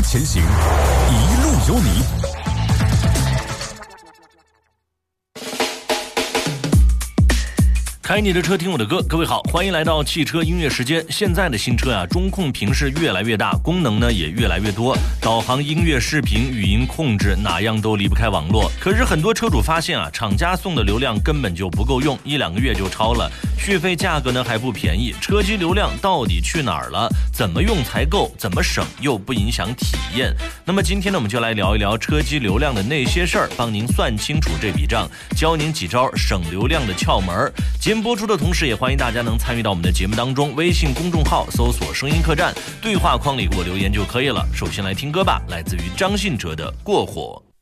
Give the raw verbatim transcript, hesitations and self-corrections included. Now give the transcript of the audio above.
前行，一路有你。 开你的车，听我的歌。各位好，欢迎来到汽车音乐时间。现在的新车啊，中控屏是越来越大，功能呢也越来越多，导航、音乐、视频、语音控制，哪样都离不开网络。可是很多车主发现啊，厂家送的流量根本就不够用，一两个月就超了，续费价格呢还不便宜，车机流量到底去哪儿了？怎么用才够？怎么省又不影响体验？那么今天呢，我们就来聊一聊车机流量的那些事儿，帮您算清楚这笔账，教您几招省流量的窍门。节目播出的同时，也欢迎大家能参与到我们的节目当中，微信公众号搜索声音客栈，对话框里给我留言就可以了。首先来听歌吧，来自于张信哲的《过火》。